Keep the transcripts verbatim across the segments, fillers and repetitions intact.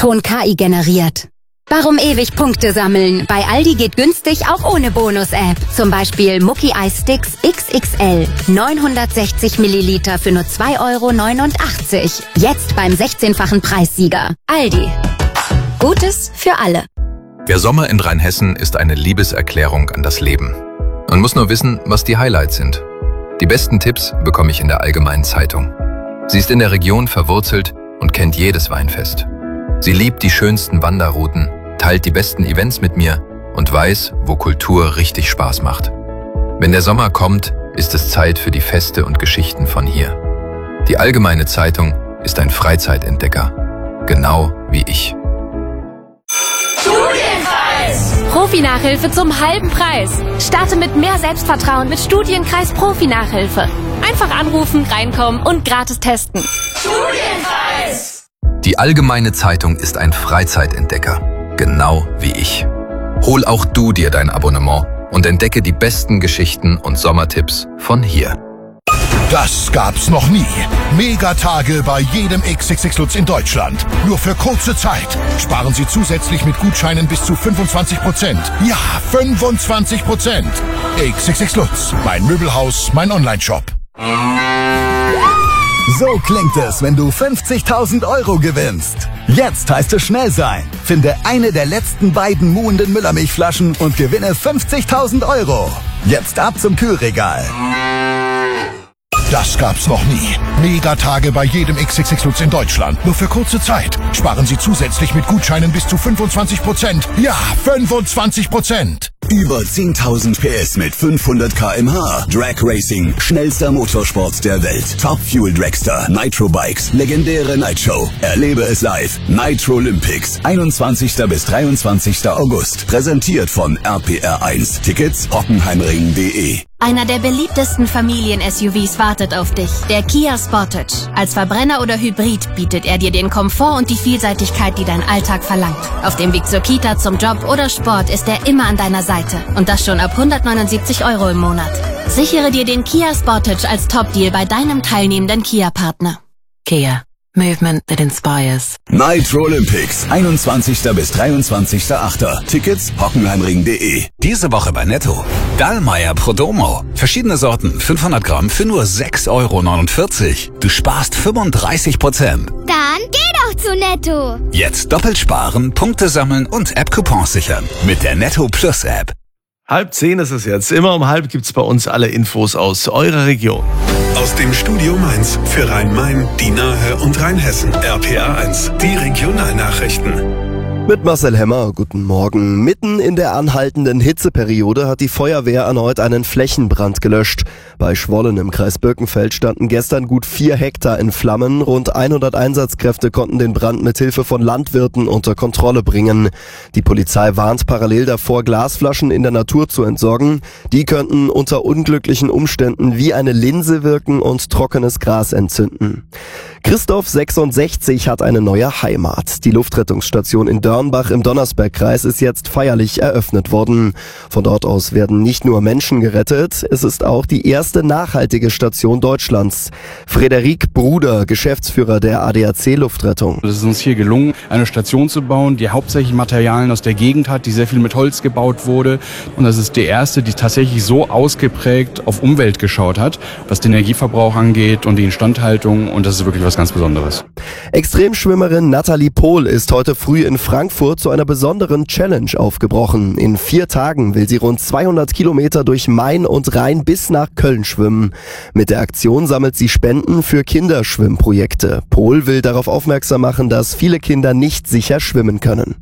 Ton K I generiert. Warum ewig Punkte sammeln? Bei Aldi geht günstig auch ohne Bonus-App. Zum Beispiel Mucki Eis Sticks X X L. neunhundertsechzig Milliliter für nur zwei Euro neunundachtzig. Jetzt beim sechzehnfachen Preissieger. Aldi. Gutes für alle. Der Sommer in Rheinhessen ist eine Liebeserklärung an das Leben. Man muss nur wissen, was die Highlights sind. Die besten Tipps bekomme ich in der Allgemeinen Zeitung. Sie ist in der Region verwurzelt und kennt jedes Weinfest. Sie liebt die schönsten Wanderrouten, teilt die besten Events mit mir und weiß, wo Kultur richtig Spaß macht. Wenn der Sommer kommt, ist es Zeit für die Feste und Geschichten von hier. Die Allgemeine Zeitung ist ein Freizeitentdecker, genau wie ich. Studienkreis! Profi-Nachhilfe zum halben Preis. Starte mit mehr Selbstvertrauen mit Studienkreis Profi-Nachhilfe. Einfach anrufen, reinkommen und gratis testen. Studienkreis! Die Allgemeine Zeitung ist ein Freizeitentdecker, genau wie ich. Hol auch du dir dein Abonnement und entdecke die besten Geschichten und Sommertipps von hier. Das gab's noch nie. Megatage bei jedem X X X Lutz in Deutschland. Nur für kurze Zeit. Sparen Sie zusätzlich mit Gutscheinen bis zu fünfundzwanzig Prozent. Ja, fünfundzwanzig Prozent. X X X Lutz, mein Möbelhaus, mein Onlineshop. So klingt es, wenn du fünfzigtausend Euro gewinnst. Jetzt heißt es schnell sein. Finde eine der letzten beiden muhenden Müllermilchflaschen und gewinne fünfzigtausend Euro. Jetzt ab zum Kühlregal. Das gab's noch nie. Megatage bei jedem X X X Lutz in Deutschland. Nur für kurze Zeit. Sparen Sie zusätzlich mit Gutscheinen bis zu fünfundzwanzig Prozent. Ja, fünfundzwanzig Prozent. Über zehntausend P S mit fünfhundert Kilometer pro Stunde. Drag Racing, schnellster Motorsport der Welt. Top Fuel Dragster, Nitro Bikes, legendäre Nightshow. Erlebe es live. Nitro Olympics, einundzwanzigsten bis dreiundzwanzigsten August. Präsentiert von R P R eins. Tickets hockenheimring punkt de. Einer der beliebtesten Familien-S U Vs wartet auf dich. Der Kia Sportage. Als Verbrenner oder Hybrid bietet er dir den Komfort und die Vielseitigkeit, die dein Alltag verlangt. Auf dem Weg zur Kita, zum Job oder Sport ist er immer an deiner Seite. Und das schon ab hundertneunundsiebzig Euro im Monat. Sichere dir den Kia Sportage als Top-Deal bei deinem teilnehmenden Kia-Partner. Kia. Movement that inspires. Nitro Olympics, einundzwanzigsten bis dreiundzwanzigsten achten. Tickets hockenheimring punkt de. Diese Woche bei Netto. Dallmayr Prodomo. Verschiedene Sorten, fünfhundert Gramm für nur sechs Euro neunundvierzig. Du sparst fünfunddreißig Prozent. Dann geh doch zu Netto. Jetzt doppelt sparen, Punkte sammeln und App-Coupons sichern. Mit der Netto Plus App. Halb zehn ist es jetzt. Immer um halb gibt's bei uns alle Infos aus eurer Region. Aus dem Studio Mainz für Rhein-Main, die Nahe und Rheinhessen. R P R eins, die Regionalnachrichten. Mit Marcel Hemmer, guten Morgen. Mitten in der anhaltenden Hitzeperiode hat die Feuerwehr erneut einen Flächenbrand gelöscht. Bei Schwollen im Kreis Birkenfeld standen gestern gut vier Hektar in Flammen. Rund hundert Einsatzkräfte konnten den Brand mit Hilfe von Landwirten unter Kontrolle bringen. Die Polizei warnt parallel davor, Glasflaschen in der Natur zu entsorgen. Die könnten unter unglücklichen Umständen wie eine Linse wirken und trockenes Gras entzünden. Christoph, sechsundsechzig, hat eine neue Heimat. Die Luftrettungsstation in Dörnbach im Donnersbergkreis ist jetzt feierlich eröffnet worden. Von dort aus werden nicht nur Menschen gerettet, es ist auch die erste nachhaltige Station Deutschlands. Frederik Bruder, Geschäftsführer der A D A C Luftrettung. Es ist uns hier gelungen, eine Station zu bauen, die hauptsächlich Materialien aus der Gegend hat, die sehr viel mit Holz gebaut wurde. Und das ist die erste, die tatsächlich so ausgeprägt auf Umwelt geschaut hat, was den Energieverbrauch angeht und die Instandhaltung. Und das ist wirklich was ganz Besonderes. Extremschwimmerin Nathalie Pohl ist heute früh in Frankfurt zu einer besonderen Challenge aufgebrochen. In vier Tagen will sie rund zweihundert Kilometer durch Main und Rhein bis nach Köln schwimmen. Mit der Aktion sammelt sie Spenden für Kinderschwimmprojekte. Pohl will darauf aufmerksam machen, dass viele Kinder nicht sicher schwimmen können.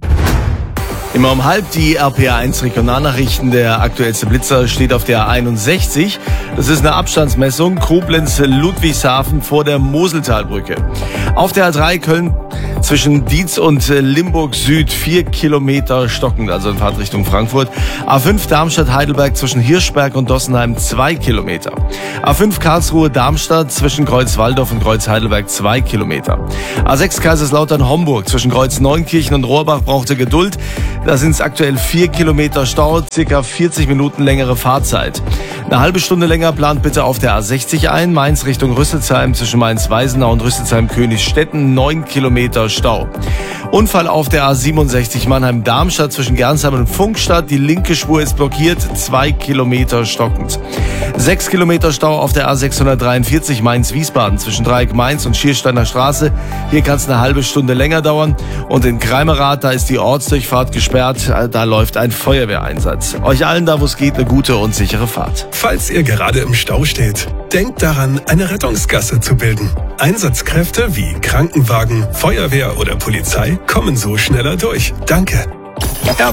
Immer um halb die R P R eins Regionalnachrichten. Der aktuellste Blitzer steht auf der A einundsechzig. Das ist eine Abstandsmessung. Koblenz-Ludwigshafen vor der Moseltalbrücke. Auf der A drei Köln zwischen Dietz und Limburg Süd vier Kilometer stockend, also in Fahrtrichtung Frankfurt. A fünf Darmstadt-Heidelberg zwischen Hirschberg und Dossenheim zwei Kilometer. A fünf Karlsruhe-Darmstadt zwischen Kreuz-Waldorf und Kreuz-Heidelberg zwei Kilometer. A sechs Kaiserslautern-Homburg zwischen Kreuz-Neunkirchen und Rohrbach brauchte Geduld. Da sind es aktuell vier Kilometer Stau, circa vierzig Minuten längere Fahrzeit. Eine halbe Stunde länger plant bitte auf der A sechzig ein. Mainz Richtung Rüsselsheim zwischen Mainz-Weisenau und Rüsselsheim-Königsstetten neun Kilometer Stau. Unfall auf der A siebenundsechzig Mannheim-Darmstadt zwischen Gernsheim und Funkstadt. Die linke Spur ist blockiert, zwei Kilometer stockend. Sechs Kilometer Stau auf der A sechshundertdreiundvierzig Mainz-Wiesbaden zwischen Dreieck Mainz und Schiersteiner Straße. Hier kann es eine halbe Stunde länger dauern. Und in Kreimerath, da ist die Ortsdurchfahrt gesperrt. Da läuft ein Feuerwehreinsatz. Euch allen da, wo es geht, eine gute und sichere Fahrt. Falls ihr gerade im Stau steht, denkt daran, eine Rettungsgasse zu bilden. Einsatzkräfte wie Krankenwagen, Feuerwehr oder Polizei kommen so schneller durch. Danke.